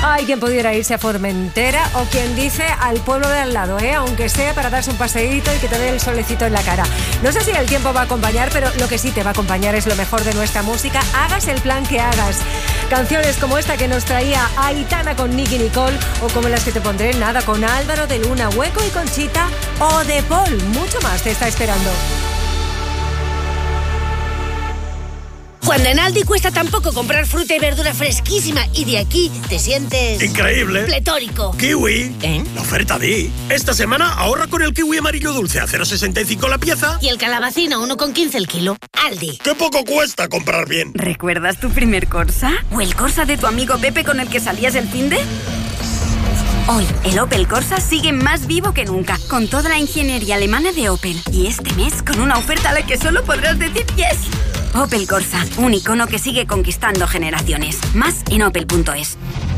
Hay quien pudiera irse a Formentera o quien dice al pueblo de al lado, aunque sea para darse un paseíto y que te dé el solecito en la cara. No sé si el tiempo va a acompañar, pero lo que sí te va a acompañar es lo mejor de nuestra música. Hagas el plan que hagas. Canciones como esta que nos traía Aitana con Nicky Nicole, o como las que te pondré, nada, con Álvaro de Luna, Hueco y Conchita, o de Paul. Mucho más te está esperando. Cuando en Aldi cuesta tan poco comprar fruta y verdura fresquísima y de aquí te sientes... ¡increíble! ¡Pletórico! ¡Kiwi! La oferta di. Esta semana ahorra con el kiwi amarillo dulce a 0,65 la pieza. Y el calabacín a 1,15 el kilo. Aldi. ¡Qué poco cuesta comprar bien! ¿Recuerdas tu primer Corsa? ¿O el Corsa de tu amigo Pepe con el que salías el finde? Hoy, el Opel Corsa sigue más vivo que nunca, con toda la ingeniería alemana de Opel. Y este mes, con una oferta a la que solo podrás decir yes. Opel Corsa, un icono que sigue conquistando generaciones. Más en opel.es.